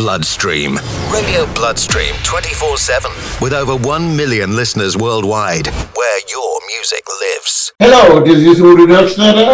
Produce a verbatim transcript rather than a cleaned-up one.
Bloodstream. Radio Bloodstream twenty-four seven. With over one million listeners worldwide. Where your music lives. Hello, this is Uri Dogsneder